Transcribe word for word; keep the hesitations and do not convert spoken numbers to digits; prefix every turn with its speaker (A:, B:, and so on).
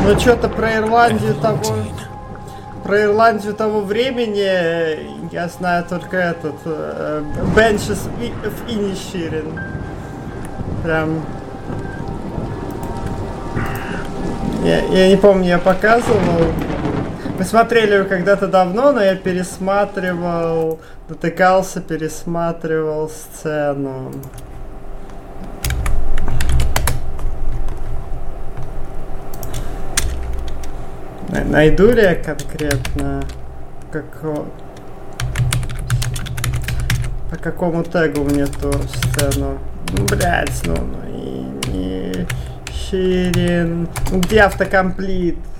A: Ну что-то про Ирландию того... Про Ирландию того времени я знаю только этот... Э, Benches of Inisherin. Прям... Я, я не помню, я показывал. Мы смотрели его когда-то давно, но я пересматривал, натыкался, пересматривал сцену. Найду ли я конкретно како... по какому тегу мне ту сцену? Блять, ну, ну и не Ширин. Где автокомплит?